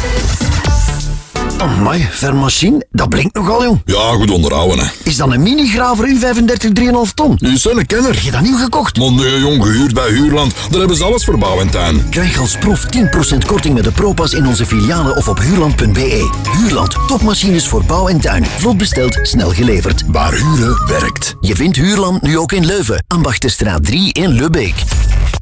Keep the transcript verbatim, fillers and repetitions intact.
Amai, Vermachine, dat blinkt nogal, jong. Ja, goed onderhouden, hè. Is dat een mini-graver U vijfendertig drie komma vijf ton? Die is een kenner. Heb je dat nieuw gekocht? Maar nee, jong, gehuurd bij Huurland. Daar hebben ze alles voor bouw en tuin. Krijg als proef tien procent korting met de Propas in onze filialen of op huurland punt be. Huurland, topmachines voor bouw en tuin. Vlot besteld, snel geleverd. Waar huren werkt. Je vindt Huurland nu ook in Leuven. Ambachtenstraat drie in Lubbeek.